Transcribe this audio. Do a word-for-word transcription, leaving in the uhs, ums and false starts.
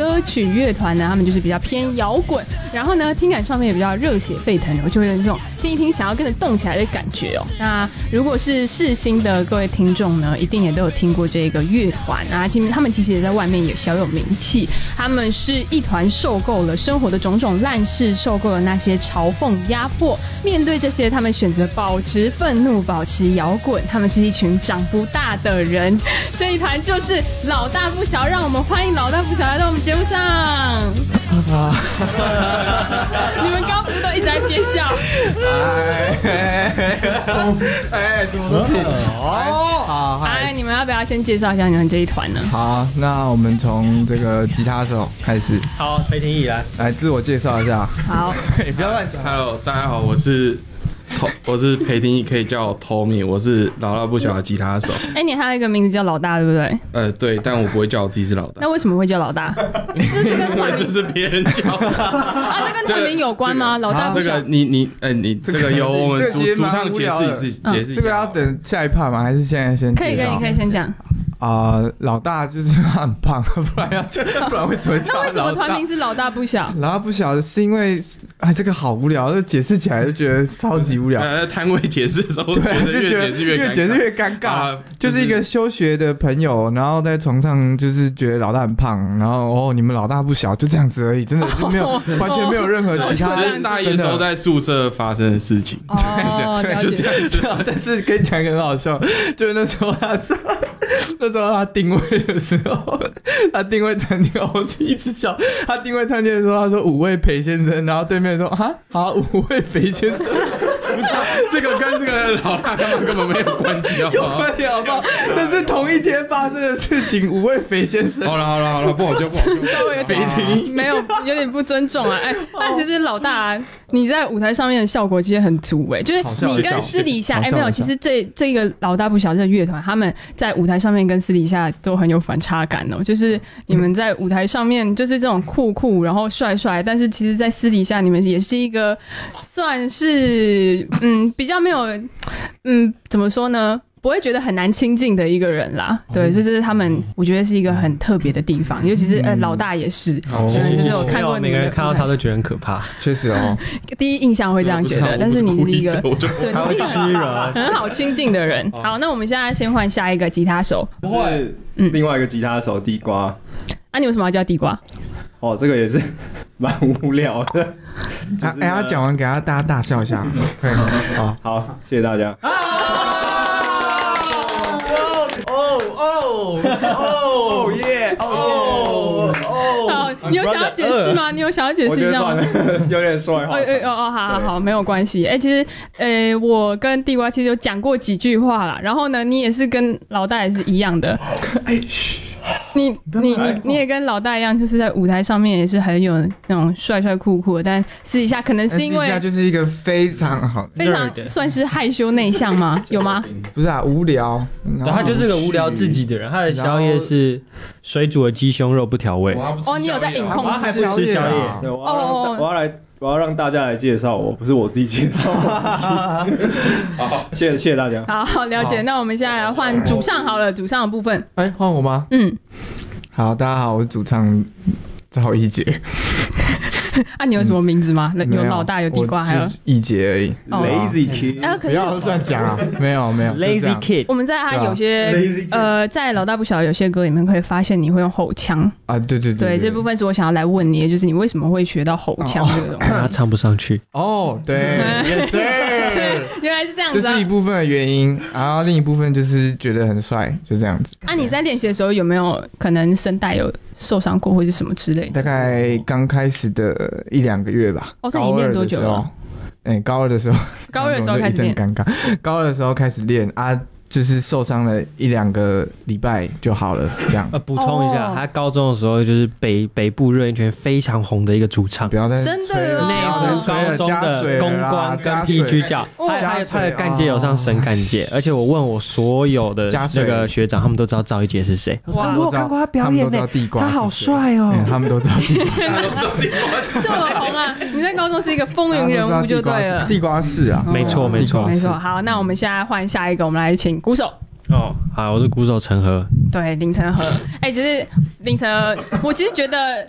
歌曲乐团呢，他们就是比较偏摇滚，然后呢听感上面也比较热血沸腾，我就会有这种听一听想要跟着动起来的感觉哦。那如果是世新的各位听众呢，一定也都有听过这个乐团啊，其实他们其实也在外面也小有名气，他们是一团受够了生活的种种烂事，受够了那些嘲讽压迫，面对这些他们选择保持愤怒，保持摇滚，他们是一群长不大的人，这一团就是老大不小，让我们欢迎老大不小来到我们节目上。你们刚不是都一直在憋笑？ 哎哎，怎么都是哦？好， 哎，你们要不要先介绍一下你们这一团呢？ 好，那我们从这个吉他手开始。 好，裴廷义来， 来自我介绍一下。 好， 你不要乱讲。 Hello， 大家好，我是。我是裴廷义，可以叫我 Tommy， 我是老大不小的吉他手。 哎、欸，你还有一个名字叫老大，对不对？ 呃，对，但我不会叫我自己是老大。 那为什么会叫老大？这是跟团名， 这是别人叫啊，这跟团名有关吗？这个、老大不小。 这个你你哎、欸，你这个由我们主主唱解释一次，解释一下。 这个要等下一趴吗？还是现在先？ 可以，可以，你可以先讲。 啊、呃，老大就是他很胖，不然要不然为什么叫那为什么团名是老大不小？ 老大不小是因为哎，这个好无聊，就解释起来就觉得超级无聊。 呃，摊位解释的时候， 对， 就觉得越解释越越解释越尴尬、啊就是。就是一个休学的朋友，然后在床上就是觉得老大很胖，然后哦，你们老大不小，就这样子而已，真的就没有、哦、完全没有任何其他的。 大一的时候在宿舍发生的事情， 哦， 就这样子。 但是跟你讲一个很好笑，就是那时候他说。那时候他定位的时候，他定位餐厅，我一直笑。他定位餐厅的时候，他说五位裴先生，然后对面说啊，好五位裴先生， 不是、啊、这个跟这个老大根本根本没有关系，好不好？ 有关系好不好？那是同一天发生的事情，五位裴先生。 好了好了好了，不好笑不好笑， 稍微有点没有有点不尊重啊！哎、欸，但其实老大、啊、你在舞台上面的效果其实很足哎、欸，就是你跟私底下哎、欸、没有，其实这这个老大不小这个乐团，他们在舞台上面跟私底下都很有反差感哦。就是你们在舞台上面就是这种酷酷，然后帅帅，但是其实在私底下你们也是一个算是嗯比较没有嗯怎么说呢？不会觉得很难亲近的一个人啦，对，所以这是他们，我觉得是一个很特别的地方，尤其是呃老大也是， 哦， 就是我看过每个人看到他都觉得很可怕， 确实哦， 第一印象会这样觉得，但是你是一个，对， 你是一个很好亲近的人。好，那我们现在先换下一个吉他手， 不会，嗯，另外一个吉他手地瓜， 啊，你为什么要叫地瓜？ 哦，这个也是蛮无聊的。 他哎，他讲完给他大家大笑一下，可以吗？好， 好，谢谢大家。 哦哦哦耶哦哦！ 好，你有想要解释吗？你有想要解释一下吗？ 有点帅。 哦哦哦，好好好，没有关系。哎、欸，其实，呃，我跟地瓜其实有讲过几句话啦。然后呢，你也是跟老大也是一样的。哎，嘘。你你你你也跟老大一样，就是在舞台上面也是很有那种帅帅酷酷的，但私底下可能是因为私底下就是一个非常好、 非常算是害羞内向吗？有吗？ 不是啊，无聊。 对，他就是个无聊自己的人。他的宵夜是水煮的鸡胸肉不调味。 哦，你有在饮控是不是？吃宵夜。 哦，我要来。我要让大家来介绍我，不是我自己介绍我自己。好，谢谢谢谢大家。 好，了解。那我们现在来换主唱好了，主唱的部分。 哎、欸，换我吗？嗯。好，大家好，我是主唱赵一杰。 啊，你有什么名字吗？嗯、有老大，有地瓜，还有一杰而已。 哦、Lazy Kid，、 啊、 不要乱讲啊！没有没有 ，Lazy Kid。 我们在他有些、啊、呃，在老大不小有些歌里面可以发现你会用吼腔啊，对对 对, 对, 对，这部分是我想要来问你的，就是你为什么会学到吼腔这个东西？ 他唱不上去。 哦，对，也是， 原来是这样子、啊， 这是一部分的原因，然后另一部分就是觉得很帅，就这样子。 啊，你在练习的时候有没有可能声带有受伤过或者什么之类的？ 大概刚开始的一两个月吧。 哦，那你练多久了？ 哎、欸，高二的时候， 高二的时候开始练， 尴尬。高二的时候开始练啊。就是受伤了一两个礼拜就好了，这样。 呃，补充一下，哦、他高中的时候就是北北部热音圈非常红的一个主唱， 不要再真的内湖高中的公关跟 P G 教，他他的干届有上省干届，而且我问我所有的那个学长，他们都知道赵一杰是谁。 哇， 我有看过他表演呢，他好帅哦、 欸，他们都知道地瓜， 这么红啊！你在高中是一个风云人物就对了， 地瓜是啊， 没错没错没错。好，那我们现在换下一个，我们来请鼓手。 哦，好，我是鼓手陈和。 对，林陈和。哎、欸，其实林陈和，我其实觉得